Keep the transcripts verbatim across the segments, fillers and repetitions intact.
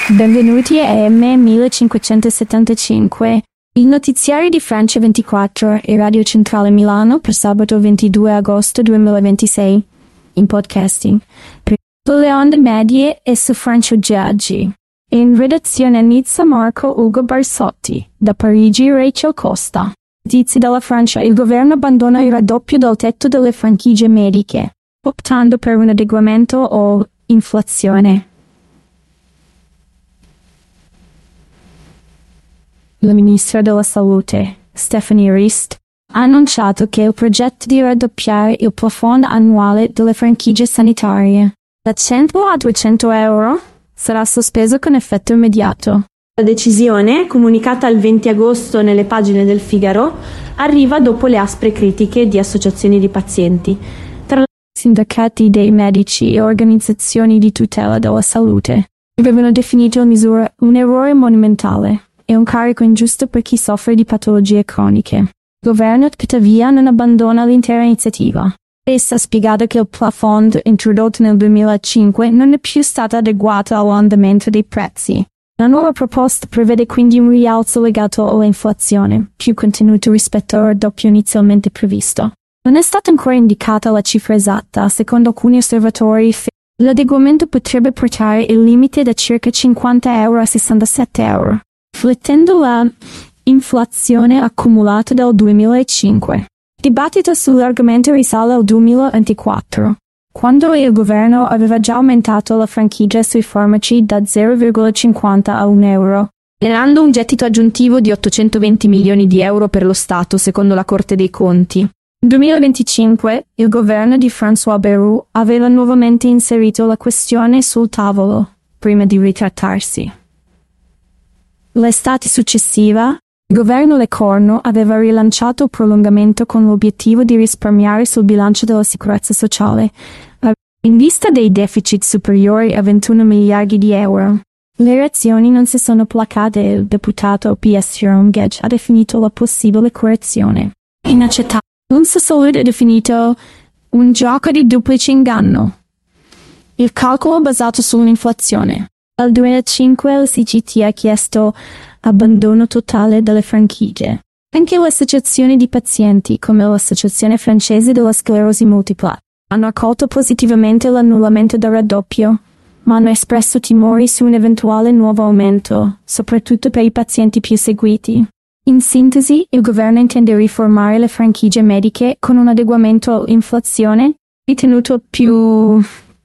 Benvenuti a M millecinquecentosettantacinque, il notiziario di Francia ventiquattro e Radio Centrale Milano per sabato ventidue agosto duemilaventisei, in podcasting, per le onde medie e su Francia Oggi. In redazione a Nizza Marco Ugo Barsotti, da Parigi Rachel Costa. Notizie dalla Francia: il governo abbandona il raddoppio del tetto delle franchigie mediche, optando per un adeguamento o inflazione. La ministra della Salute, Stephanie Rist, ha annunciato che il progetto di raddoppiare il plafond annuale delle franchigie sanitarie da cento a duecento euro sarà sospeso con effetto immediato. La decisione, comunicata il venti agosto nelle pagine del Figaro, arriva dopo le aspre critiche di associazioni di pazienti, tra sindacati dei medici e organizzazioni di tutela della salute, che avevano definito la misura un errore monumentale e un carico ingiusto per chi soffre di patologie croniche. Il governo, tuttavia, non abbandona l'intera iniziativa. Essa ha spiegato che il plafond introdotto nel duemilacinque non è più stato adeguato all'andamento dei prezzi. La nuova proposta prevede quindi un rialzo legato all'inflazione, più contenuto rispetto al raddoppio inizialmente previsto. Non è stata ancora indicata la cifra esatta. Secondo alcuni osservatori, l'adeguamento potrebbe portare il limite da circa cinquanta euro a sessantasette euro. Riflettendo la inflazione accumulata dal duemilacinque. Il dibattito sull'argomento risale al duemilaventiquattro, quando il governo aveva già aumentato la franchigia sui farmaci da zero virgola cinquanta a un euro, generando un gettito aggiuntivo di ottocentoventi milioni di euro per lo Stato, secondo la Corte dei Conti. Nel duemilaventicinque, il governo di François Bayrou aveva nuovamente inserito la questione sul tavolo, prima di ritrattarsi. L'estate successiva, il governo Lecornu aveva rilanciato il prolungamento con l'obiettivo di risparmiare sul bilancio della sicurezza sociale, in vista dei deficit superiori a ventuno miliardi di euro. Le reazioni non si sono placate e il deputato P S Jérôme Guedj ha definito la possibile correzione inaccettabile. Un Salute ha definito un gioco di duplice inganno. Il calcolo basato sull'inflazione. Dal duemilacinque il C G T ha chiesto abbandono totale delle franchigie. Anche le associazioni di pazienti, come l'Associazione francese della sclerosi multipla, hanno accolto positivamente l'annullamento del raddoppio, ma hanno espresso timori su un eventuale nuovo aumento, soprattutto per i pazienti più seguiti. In sintesi, il governo intende riformare le franchigie mediche con un adeguamento all'inflazione, ritenuto più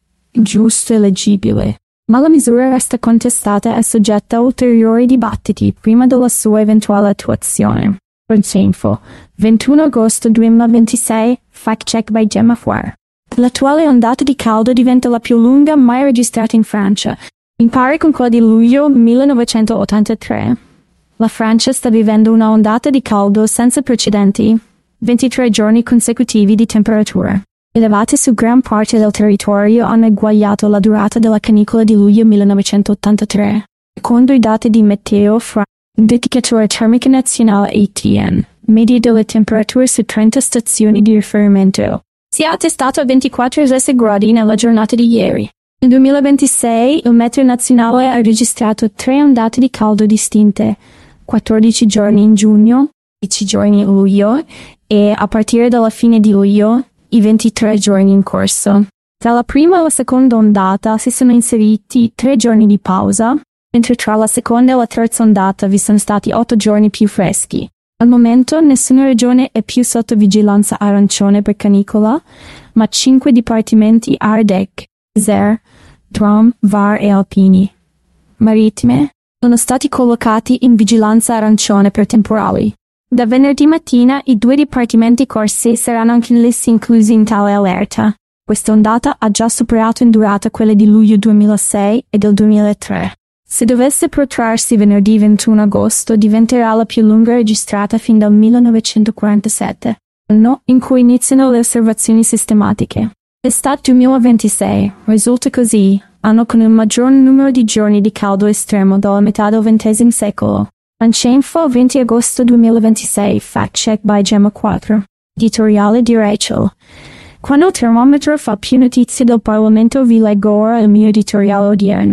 giusto e leggibile. Ma la misura resta contestata e soggetta a ulteriori dibattiti prima della sua eventuale attuazione. Info, ventuno agosto duemilaventisei, fact check by Gemma Fuhr. L'attuale ondata di caldo diventa la più lunga mai registrata in Francia, in pari con quella di luglio millenovecentottantatré. La Francia sta vivendo una ondata di caldo senza precedenti, ventitré giorni consecutivi di temperatura elevate su gran parte del territorio hanno eguagliato la durata della canicola di luglio millenovecentottantatré. Secondo i dati di Meteo France, l'indicatore termico nazionale A T N, media delle temperature su trenta stazioni di riferimento, si è attestato a ventiquattro virgola sei gradi nella giornata di ieri. Nel duemilaventisei il Meteo nazionale ha registrato tre ondate di caldo distinte, quattordici giorni in giugno, dieci giorni in luglio e, a partire dalla fine di luglio, i ventitré giorni in corso. Tra la prima e la seconda ondata si sono inseriti tre giorni di pausa, mentre tra la seconda e la terza ondata vi sono stati otto giorni più freschi. Al momento nessuna regione è più sotto vigilanza arancione per canicola, ma cinque dipartimenti Ardèche, Isère, Drôme, Var e Alpini Marittime sono stati collocati in vigilanza arancione per temporali. Da venerdì mattina i due dipartimenti corsi saranno anch'essi inclusi in tale allerta. Questa ondata ha già superato in durata quelle di luglio duemilasei e del duemilatré. Se dovesse protrarsi venerdì ventuno agosto diventerà la più lunga registrata fin dal millenovecentoquarantasette, anno in cui iniziano le osservazioni sistematiche. L'estate duemilaventisei risulta così, anno con il maggior numero di giorni di caldo estremo dalla metà del ventesimo secolo. Info, venti agosto duemilaventisei, fact check by Gemma quattro. Editoriale di Rachel. Quando il termometro fa più notizie del Parlamento vi leggo ora il mio editoriale odierno.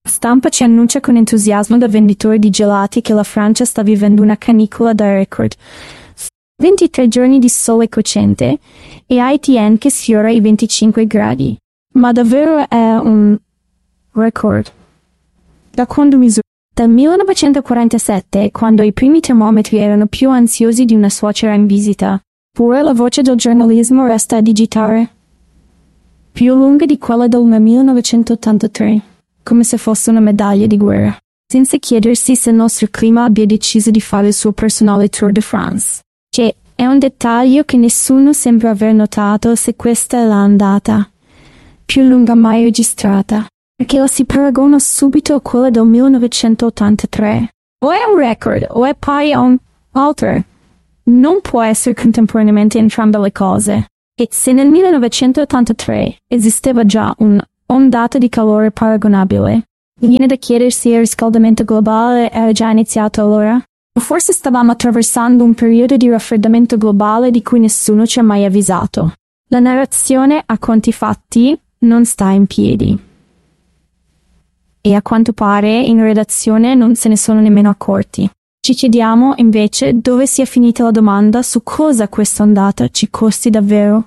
Stampa ci annuncia con entusiasmo da venditori di gelati che la Francia sta vivendo una canicola da record. ventitré giorni di sole cocente e A T N che sfiora i venticinque gradi. Ma davvero è un record. Da quando misura? Dal millenovecentoquarantasette, quando i primi termometri erano più ansiosi di una suocera in visita. Pure la voce del giornalismo resta a digitare. Più lunga di quella del millenovecentottantatré. Come se fosse una medaglia di guerra. Senza chiedersi se il nostro clima abbia deciso di fare il suo personale Tour de France. C'è, è un dettaglio che nessuno sembra aver notato se questa è l'andata più lunga mai registrata, perché la si paragona subito a quella del millenovecentottantatré. O è un record, o è pari a un altro. Non può essere contemporaneamente entrambe le cose. E se nel millenovecentottantatré esisteva già un'ondata di calore paragonabile, viene da chiedersi se il riscaldamento globale era già iniziato allora? O forse stavamo attraversando un periodo di raffreddamento globale di cui nessuno ci ha mai avvisato. La narrazione, a conti fatti, non sta in piedi. E a quanto pare in redazione non se ne sono nemmeno accorti. Ci chiediamo, invece, dove sia finita la domanda su cosa questa ondata ci costi davvero.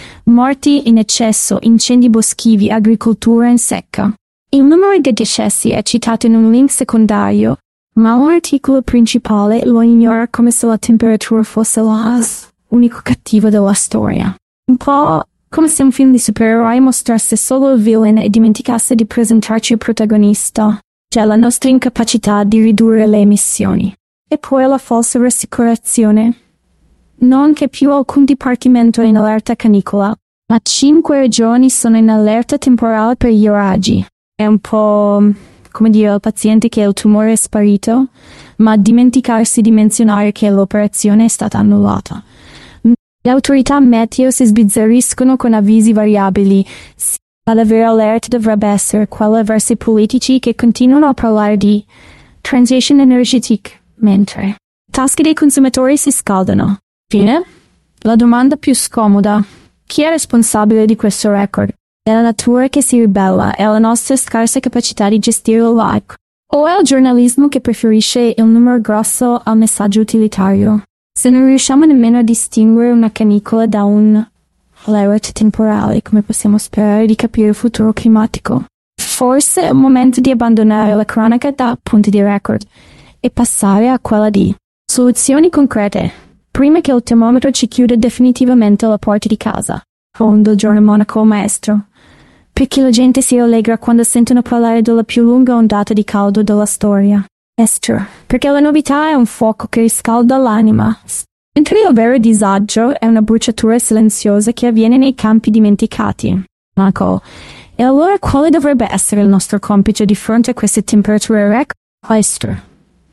Morti in eccesso, incendi boschivi, agricoltura in secca. Il numero di decessi è citato in un link secondario, ma un articolo principale lo ignora come se la temperatura fosse l'unico cattivo della storia. Un po' come se un film di supereroi mostrasse solo il villain e dimenticasse di presentarci il protagonista, cioè la nostra incapacità di ridurre le emissioni. E poi la falsa rassicurazione. Non che più alcun dipartimento è in allerta canicola, ma cinque regioni sono in allerta temporale per gli oraggi. È un po' come dire al paziente che il tumore è sparito, ma dimenticarsi di menzionare che l'operazione è stata annullata. Le autorità meteo si sbizzarriscono con avvisi variabili. La vera allerta dovrebbe essere quella verso i politici che continuano a parlare di transition energetic, mentre tasche dei consumatori si scaldano. Fine? La domanda più scomoda. Chi è responsabile di questo record? È la natura che si ribella, è la nostra scarsa capacità di gestire il like. O è il giornalismo che preferisce il numero grosso al messaggio utilitario? Se non riusciamo nemmeno a distinguere una canicola da un alert temporale, come possiamo sperare di capire il futuro climatico? Forse è il momento di abbandonare la cronaca da punti di record e passare a quella di soluzioni concrete, prima che il termometro ci chiuda definitivamente alla porta di casa. Fondo il giorno monaco maestro. Perché la gente si allegra quando sentono parlare della più lunga ondata di caldo della storia. Esther, perché la novità è un fuoco che riscalda l'anima, mentre il vero disagio è una bruciatura silenziosa che avviene nei campi dimenticati. Ecco, e allora quale dovrebbe essere il nostro compito di fronte a queste temperature rec? Esther.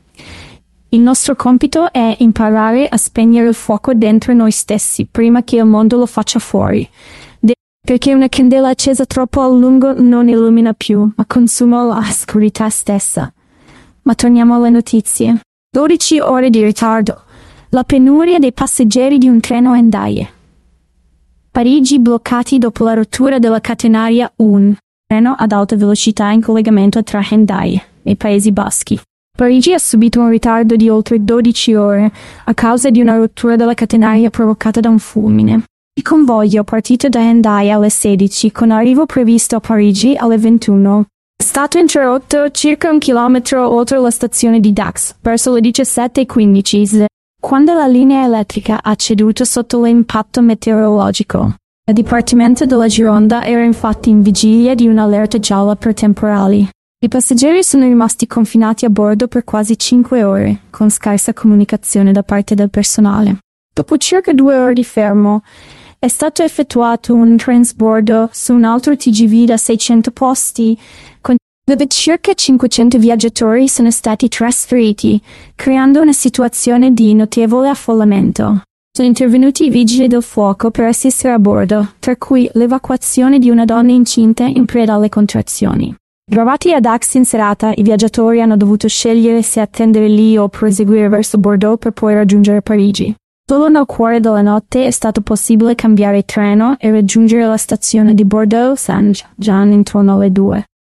Il nostro compito è imparare a spegnere il fuoco dentro noi stessi prima che il mondo lo faccia fuori. De- perché una candela accesa troppo a lungo non illumina più, ma consuma la oscurità stessa. Ma torniamo alle notizie. dodici ore di ritardo. La penuria dei passeggeri di un treno Hendaye. Parigi bloccati dopo la rottura della catenaria un treno ad alta velocità in collegamento tra Hendaye e i Paesi Baschi. Parigi ha subito un ritardo di oltre dodici ore a causa di una rottura della catenaria provocata da un fulmine. Il convoglio partito da Hendaye alle sedici con arrivo previsto a Parigi alle ventuno. È stato interrotto circa un chilometro oltre la stazione di Dax, verso le diciassette e quindici, quando la linea elettrica ha ceduto sotto l'impatto meteorologico. Il Dipartimento della Gironda era infatti in vigilia di un'allerta gialla per temporali. I passeggeri sono rimasti confinati a bordo per quasi cinque ore, con scarsa comunicazione da parte del personale. Dopo circa due ore di fermo, è stato effettuato un transbordo su un altro T G V da seicento posti, con dove circa cinquecento viaggiatori sono stati trasferiti, creando una situazione di notevole affollamento. Sono intervenuti i vigili del fuoco per assistere a bordo, tra cui l'evacuazione di una donna incinta in preda alle contrazioni. Trovati a Dax in serata, i viaggiatori hanno dovuto scegliere se attendere lì o proseguire verso Bordeaux per poi raggiungere Parigi. Solo nel cuore della notte è stato possibile cambiare treno e raggiungere la stazione di Bordeaux Saint-Jean intorno alle due.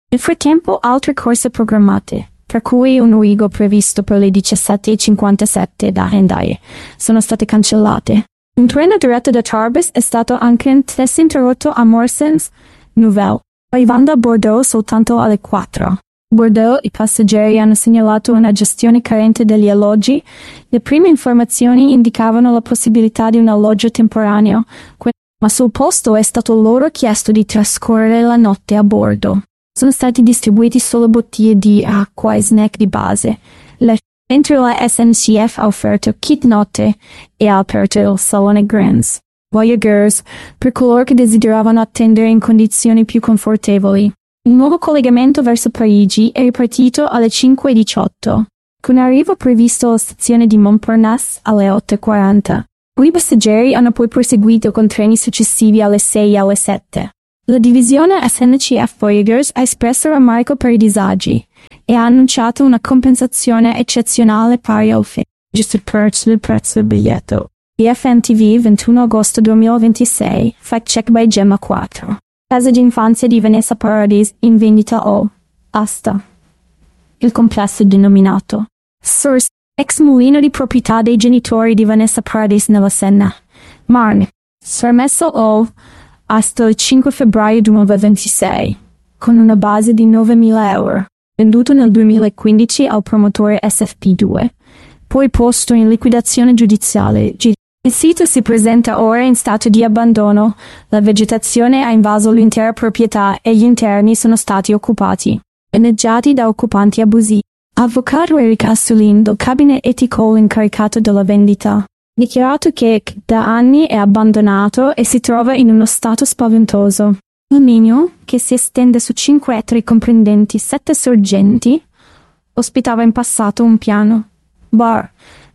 Nel frattempo altre corse programmate, tra cui un Ouigo previsto per le diciassette e cinquantasette da Hendaye, sono state cancellate. Un treno diretto da Tarbes è stato anche interrotto a Morsens, Nouvelle, arrivando a Bordeaux soltanto alle quattro. Bordeaux i passeggeri hanno segnalato una gestione carente degli alloggi. Le prime informazioni indicavano la possibilità di un alloggio temporaneo, ma sul posto è stato loro chiesto di trascorrere la notte a bordo. Sono stati distribuiti solo bottiglie di acqua e snack di base. La Mentre la S N C F ha offerto kit notte e ha aperto il salone Grands Voyageurs per coloro che desideravano attendere in condizioni più confortevoli. Il nuovo collegamento verso Parigi è ripartito alle cinque e diciotto, con arrivo previsto alla stazione di Montparnasse alle otto e quaranta. I passeggeri hanno poi proseguito con treni successivi alle sei e alle sette. La divisione S N C F Voyageurs ha espresso rammarico per i disagi e ha annunciato una compensazione eccezionale pari al giusto prezzo del prezzo del biglietto. I F N T V ventuno agosto duemilaventisei, fact check by Gemma quattro. Casa d'infanzia di Vanessa Paradis in vendita o asta. Il complesso denominato Source, ex mulino di proprietà dei genitori di Vanessa Paradis nella Senna, Marne, permesso o asta il cinque febbraio duemilaventisei, con una base di novemila euro, venduto nel duemilaquindici al promotore S F P due, poi posto in liquidazione giudiziale. Il sito si presenta ora in stato di abbandono, la vegetazione ha invaso l'intera proprietà e gli interni sono stati occupati, pianeggiati da occupanti abusivi. Avvocato Eric Assolin del cabinet etico incaricato della vendita, dichiarato che da anni è abbandonato e si trova in uno stato spaventoso. Il dominio, che si estende su cinque ettari comprendenti sette sorgenti, ospitava in passato un piano, bar,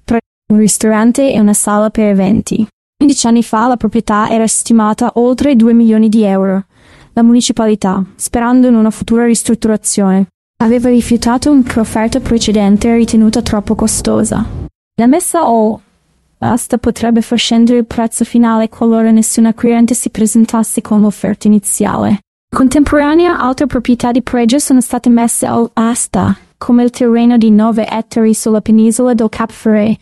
un ristorante e una sala per eventi. quindici anni fa la proprietà era stimata oltre due milioni di euro. La municipalità, sperando in una futura ristrutturazione, aveva rifiutato un'offerta precedente ritenuta troppo costosa. La messa o asta potrebbe far scendere il prezzo finale qualora nessun acquirente si presentasse con l'offerta iniziale. In contemporanea, altre proprietà di pregio sono state messe all'asta, come il terreno di nove ettari sulla penisola del Cap Ferret,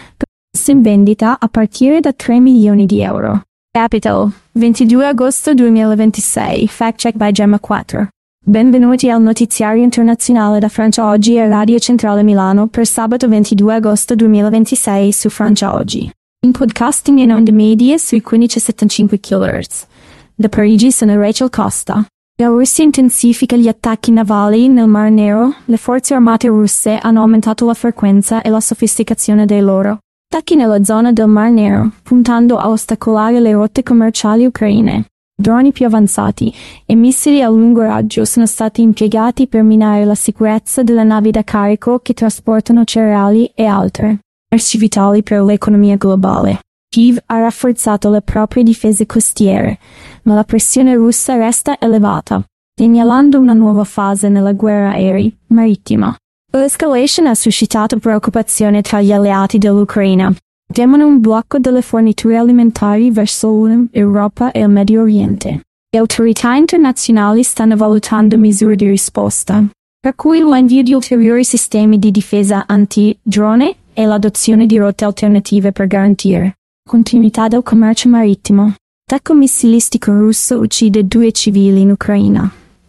in vendita a partire da tre milioni di euro. Capital, ventidue agosto duemilaventisei, fact check by Gemma quattro. Benvenuti al notiziario internazionale da Francia Oggi e Radio Centrale Milano per sabato ventidue agosto duemilaventisei su Francia Oggi. In podcasting e onde media sui quindici settantacinque kHz. Da Parigi sono Rachel Costa. La Russia intensifica gli attacchi navali nel Mar Nero. Le forze armate russe hanno aumentato la frequenza e la sofisticazione dei loro attacchi nella zona del Mar Nero, puntando a ostacolare le rotte commerciali ucraine. Droni più avanzati e missili a lungo raggio sono stati impiegati per minare la sicurezza delle navi da carico che trasportano cereali e altre merci vitali per l'economia globale. Kiev ha rafforzato le proprie difese costiere, ma la pressione russa resta elevata, segnalando una nuova fase nella guerra aerea marittima. L'escalation ha suscitato preoccupazione tra gli alleati dell'Ucraina. Temono un blocco delle forniture alimentari verso l'Europa e il Medio Oriente. Le autorità internazionali stanno valutando misure di risposta, tra cui l'invio di ulteriori sistemi di difesa anti-drone e l'adozione di rotte alternative per garantire continuità del commercio marittimo. Attacco missilistico russo uccide due civili in Ucraina.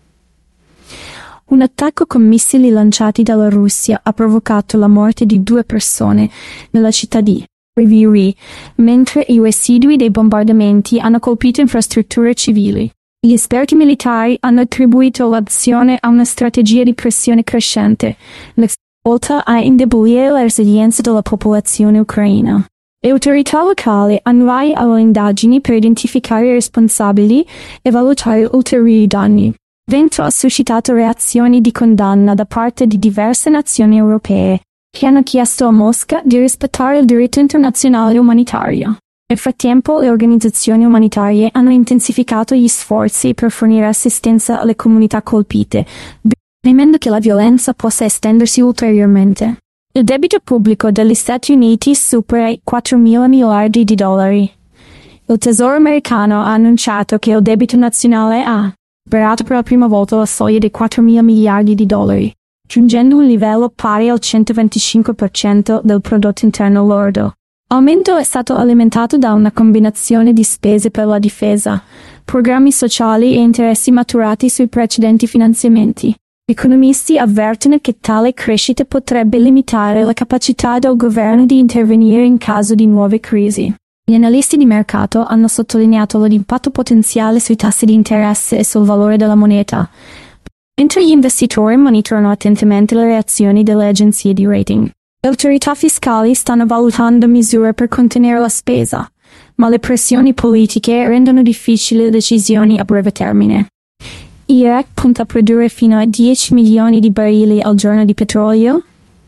Un attacco con missili lanciati dalla Russia ha provocato la morte di due persone nella città di Riviri, mentre i residui dei bombardamenti hanno colpito infrastrutture civili. Gli esperti militari hanno attribuito l'azione a una strategia di pressione crescente, volta a indebolire la resilienza della popolazione ucraina. Le autorità locali hanno avviato alle indagini per identificare i responsabili e valutare ulteriori danni. L'evento ha suscitato reazioni di condanna da parte di diverse nazioni europee, che hanno chiesto a Mosca di rispettare il diritto internazionale umanitario. Nel frattempo, le organizzazioni umanitarie hanno intensificato gli sforzi per fornire assistenza alle comunità colpite, temendo che la violenza possa estendersi ulteriormente. Il debito pubblico degli Stati Uniti supera i quattromila miliardi di dollari. Il Tesoro americano ha annunciato che il debito nazionale ha superato per la prima volta la soglia dei quattromila miliardi di dollari, giungendo un livello pari al centoventicinque per cento del prodotto interno lordo. L'aumento è stato alimentato da una combinazione di spese per la difesa, programmi sociali e interessi maturati sui precedenti finanziamenti. Economisti avvertono che tale crescita potrebbe limitare la capacità del governo di intervenire in caso di nuove crisi. Gli analisti di mercato hanno sottolineato l'impatto potenziale sui tassi di interesse e sul valore della moneta, mentre gli investitori monitorano attentamente le reazioni delle agenzie di rating. Le autorità fiscali stanno valutando misure per contenere la spesa, ma le pressioni politiche rendono difficili le decisioni a breve termine. Iraq punta a produrre fino a dieci milioni di barili al giorno di petrolio.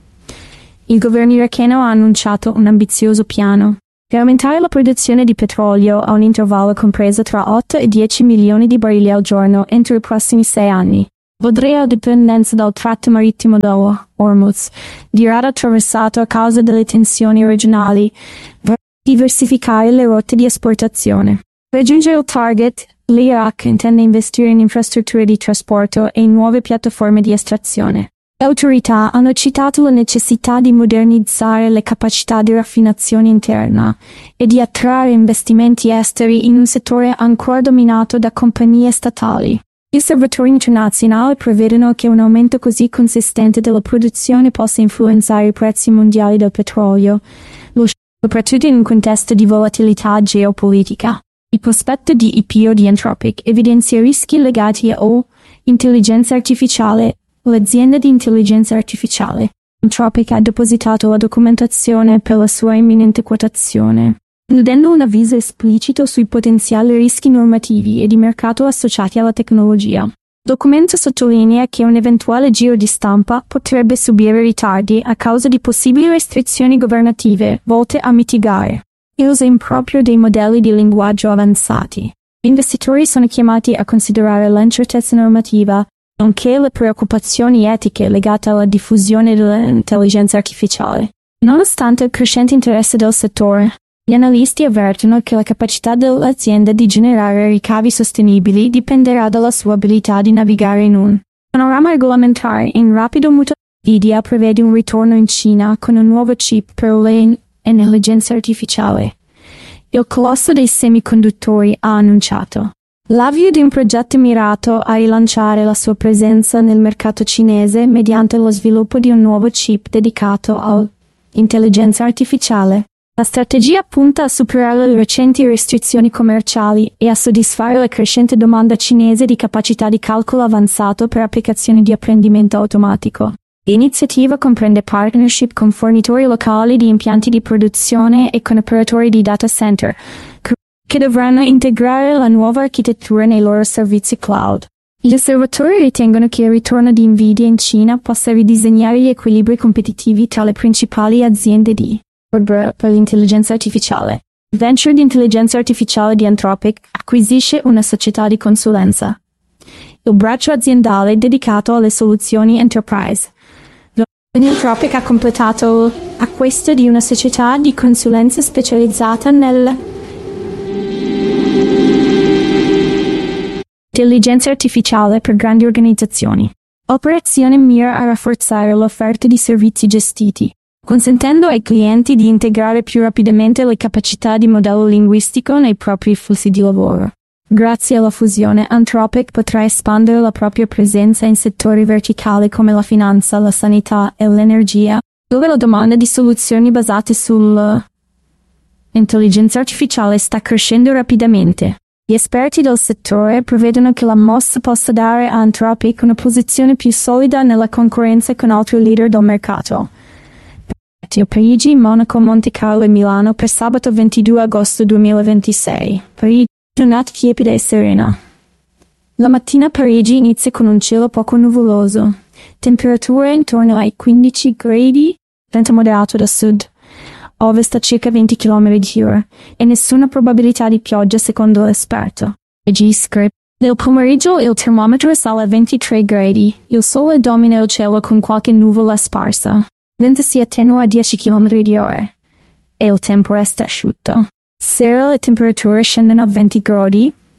Il governo iracheno ha annunciato un ambizioso piano per aumentare la produzione di petrolio a un intervallo compreso tra otto e dieci milioni di barili al giorno entro i prossimi sei anni. La dipendenza dal tratto marittimo da Hormuz dirà attraversato a causa delle tensioni regionali per diversificare le rotte di esportazione. Per raggiungere il target, l'Iraq intende investire in infrastrutture di trasporto e in nuove piattaforme di estrazione. Le autorità hanno citato la necessità di modernizzare le capacità di raffinazione interna e di attrarre investimenti esteri in un settore ancora dominato da compagnie statali. Gli osservatori internazionali prevedono che un aumento così consistente della produzione possa influenzare i prezzi mondiali del petrolio, soprattutto in un contesto di volatilità geopolitica. Il prospetto di I P O di Anthropic evidenzia rischi legati a O, intelligenza artificiale. L'azienda di intelligenza artificiale Anthropic ha depositato la documentazione per la sua imminente quotazione, includendo un avviso esplicito sui potenziali rischi normativi e di mercato associati alla tecnologia. Il documento sottolinea che un eventuale giro di stampa potrebbe subire ritardi a causa di possibili restrizioni governative volte a mitigare l'uso improprio dei modelli di linguaggio avanzati. Gli investitori sono chiamati a considerare l'incertezza normativa, nonché le preoccupazioni etiche legate alla diffusione dell'intelligenza artificiale. Nonostante il crescente interesse del settore, gli analisti avvertono che la capacità dell'azienda di generare ricavi sostenibili dipenderà dalla sua abilità di navigare in un panorama regolamentare in rapido mutamento. Nvidia prevede un ritorno in Cina con un nuovo chip per l'intelligenza artificiale. Il colosso dei semiconduttori ha annunciato l'avvio di un progetto mirato a rilanciare la sua presenza nel mercato cinese mediante lo sviluppo di un nuovo chip dedicato all'intelligenza artificiale. La strategia punta a superare le recenti restrizioni commerciali e a soddisfare la crescente domanda cinese di capacità di calcolo avanzato per applicazioni di apprendimento automatico. L'iniziativa comprende partnership con fornitori locali di impianti di produzione e con operatori di data center, che dovranno integrare la nuova architettura nei loro servizi cloud. Gli osservatori ritengono che il ritorno di Nvidia in Cina possa ridisegnare gli equilibri competitivi tra le principali aziende di hardware per l'intelligenza artificiale. Il venture di intelligenza artificiale di Anthropic acquisisce una società di consulenza, il braccio aziendale dedicato alle soluzioni enterprise. Anthropic ha completato l'acquisto di una società di consulenza specializzata nel intelligenza artificiale per grandi organizzazioni. L'operazione mira a rafforzare l'offerta di servizi gestiti, consentendo ai clienti di integrare più rapidamente le capacità di modello linguistico nei propri flussi di lavoro. Grazie alla fusione, Anthropic potrà espandere la propria presenza in settori verticali come la finanza, la sanità e l'energia, dove la domanda di soluzioni basate sull'intelligenza artificiale sta crescendo rapidamente. Gli esperti del settore prevedono che la mossa possa dare a Anthropic una posizione più solida nella concorrenza con altri leader del mercato. Parigi, Monaco, Monte Carlo e Milano per sabato ventidue agosto duemilaventisei. Parigi, giornata tiepida e serena. La mattina a Parigi inizia con un cielo poco nuvoloso, temperature intorno ai quindici gradi, vento moderato da sud, ovest a circa venti chilometri di ora, e nessuna probabilità di pioggia secondo l'esperto. G-Script. Nel pomeriggio il termometro sale a ventitré gradi, il sole domina il cielo con qualche nuvola sparsa. Vento si attenua a dieci chilometri di ora, e il tempo resta asciutto. Sera le temperature scendono a venti gradi,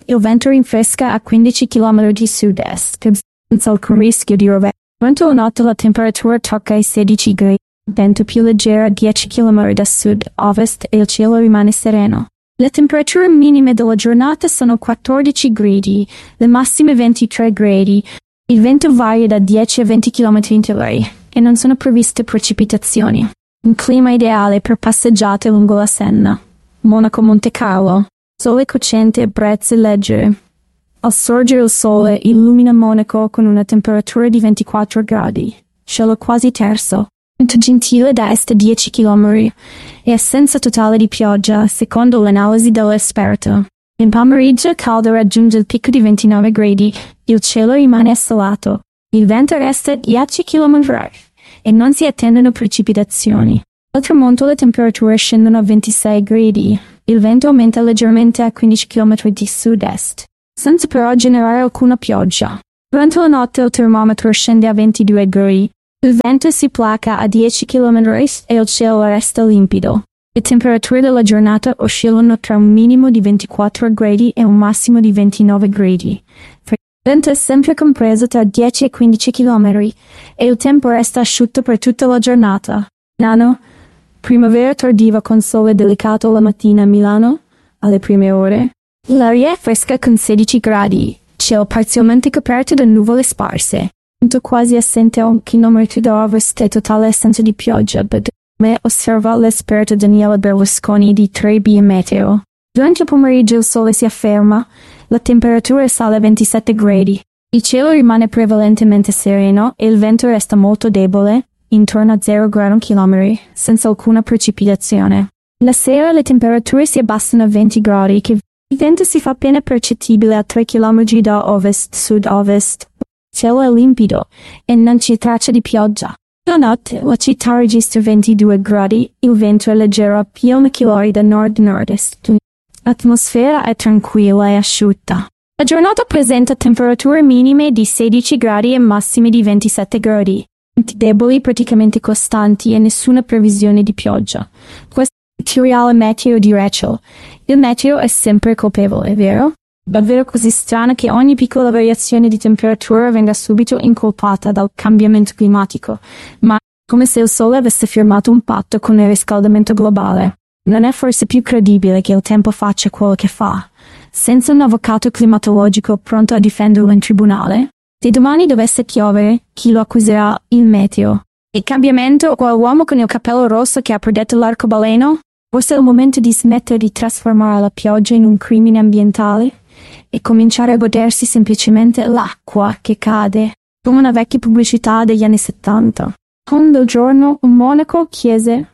il vento rinfresca a quindici chilometri di sud-est, senza alcun rischio di rovescio. Durante la notte la temperatura tocca i sedici gradi, vento più leggero a dieci chilometri da sud-ovest e il cielo rimane sereno. Le temperature minime della giornata sono quattordici gradi, le massime ventitré gradi. Il vento varia da dieci a venti chilometri orari e non sono previste precipitazioni. Un clima ideale per passeggiate lungo la Senna. Monaco Monte Carlo. Sole cocente e brezze leggere. Al sorgere il sole illumina Monaco con una temperatura di ventiquattro gradi. Cielo quasi terzo. Vento gentile da est a dieci chilometri e assenza totale di pioggia, secondo l'analisi dell'esperto. In pomeriggio caldo raggiunge il picco di ventinove gradi, il cielo rimane assolato, il vento resta a dieci chilometri orari e non si attendono precipitazioni. Al tramonto le temperature scendono a ventisei gradi, il vento aumenta leggermente a quindici chilometri di sud-est, senza però generare alcuna pioggia. Durante la notte il termometro scende a ventidue gradi. Il vento si placa a dieci chilometri e il cielo resta limpido. Le temperature della giornata oscillano tra un minimo di ventiquattro gradi e un massimo di ventinove gradi. Il vento è sempre compreso tra dieci e quindici chilometri e il tempo resta asciutto per tutta la giornata. Milano, primavera tardiva con sole delicato la mattina a Milano, alle prime ore. L'aria è fresca con sedici gradi, cielo parzialmente coperto da nuvole sparse. Vento quasi assente a un chilometro da ovest e totale assenza di pioggia, come osserva l'esperto Daniela Berlusconi di tre B Meteo. Durante il pomeriggio il sole si afferma, la temperatura sale a ventisette gradi. Il cielo rimane prevalentemente sereno e il vento resta molto debole, intorno a zero gradi chilometri, senza alcuna precipitazione. La sera le temperature si abbassano a venti gradi, che il vento si fa appena percettibile a tre chilometri da ovest-sud-ovest. Il cielo è limpido e non c'è traccia di pioggia. La notte la città registra ventidue gradi, il vento è leggero a pieno chilometri da nord-nord-est. L'atmosfera è tranquilla e asciutta. La giornata presenta temperature minime di sedici gradi e massime di ventisette gradi. Venti deboli praticamente costanti e nessuna previsione di pioggia. Questo è il tutorial meteo di Rachel. Il meteo è sempre colpevole, vero? Davvero così strano che ogni piccola variazione di temperatura venga subito incolpata dal cambiamento climatico, ma come se il sole avesse firmato un patto con il riscaldamento globale. Non è forse più credibile che il tempo faccia quello che fa, senza un avvocato climatologico pronto a difenderlo in tribunale? Se domani dovesse piovere, chi lo accuserà? Il meteo. Il cambiamento o l'uomo con il cappello rosso che ha predetto l'arcobaleno? Forse è il momento di smettere di trasformare la pioggia in un crimine ambientale e cominciare a godersi semplicemente l'acqua che cade, come una vecchia pubblicità degli anni settanta. Un bel giorno un monaco chiese: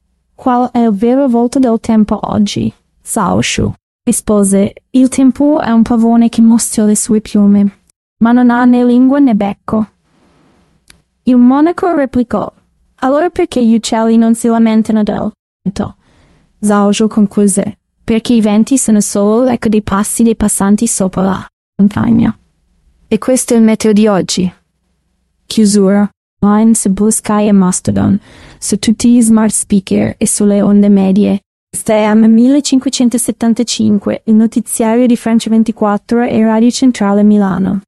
qual è il vero volto del tempo oggi? Zhao Shu rispose: il tempo è un pavone che mostra le sue piume, ma non ha né lingua né becco. Il monaco replicò: allora perché gli uccelli non si lamentano del vento? Zhao Shu concluse: perché i venti sono solo l'eco dei passi dei passanti sopra la montagna. E questo è il meteo di oggi. Chiusura. Online su Blue Sky e Mastodon, su tutti gli smart speaker e sulle onde medie. Questa è A M millecinquecentosettantacinque, il notiziario di Francia ventiquattro e Radio Centrale Milano.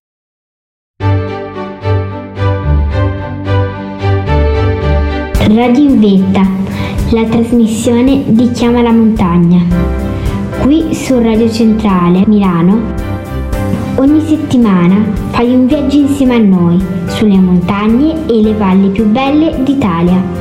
Radio in Vetta, la trasmissione di Chiama la Montagna. Qui su Radio Centrale Milano, ogni settimana fai un viaggio insieme a noi sulle montagne e le valli più belle d'Italia.